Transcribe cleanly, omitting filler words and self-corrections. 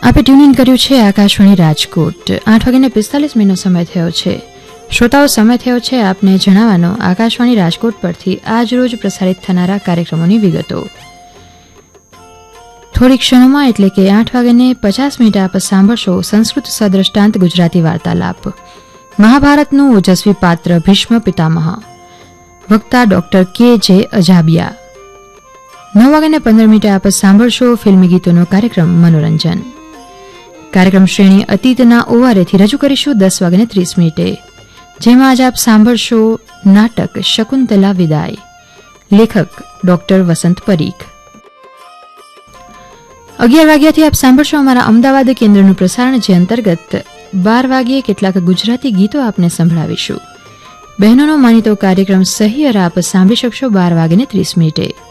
આપે tune in કર્યું છે આકાશવાણી રાજકોટ. 8:45 સમય થયો છે. શ્રોતાઓ, સમય થયો છે આપને જણાવવાનો આકાશવાણી રાજકોટ પરથી આજ રોજ પ્રસારિત થનારા કાર્યક્રમોની વિગતો. થોડી ક્ષણોમાં એટલે કે 8:50 આપ સાંભળશો સંસ્કૃત સદ્રષ્ટાંત ગુજરાતી વાર્તાલાપ. મહાભારતનું ઓજસ્વી પાત્ર ભીષ્મ પિતામહ, વક્તા ડોક્ટર કે.જે. અજાબિયા. 9:15 આપ સાંભળશો ફિલ્મી ગીતોનો કાર્યક્રમ મનોરંજન. કાર્યક્રમ શ્રેણી અતીતના ઓવારેથી રજૂ કરીશું 10:30, જેમાં આજ આપ સાંભળશો નાટક શકુંતલા વિદાય, લેખક ડોક્ટર વસંત પરીખ. 11 વાગ્યાથી આપ સાંભળશો અમારા અમદાવાદ કેન્દ્રનું પ્રસારણ, જે અંતર્ગત 12 વાગ્યે કેટલાક ગુજરાતી ગીતો આપને સંભળાવીશું. બહેનોનો માનીતો કાર્યક્રમ સહિયર આપ સાંભળી શકશો 12:30.